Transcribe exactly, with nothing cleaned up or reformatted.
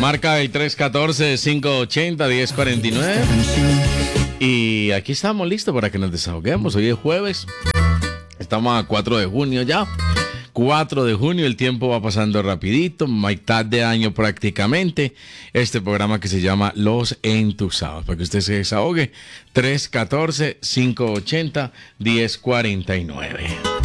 Marca el tres uno cuatro, cinco ocho cero, uno cero cuatro nueve. Y aquí estamos listos para que nos desahoguemos. Hoy es jueves. Estamos a cuatro de junio ya. cuatro de junio, el tiempo va pasando rapidito, mitad de año prácticamente. Este programa que se llama Los Entusados, para que usted se desahogue. tres uno cuatro, cinco ocho cero, uno cero cuatro nueve.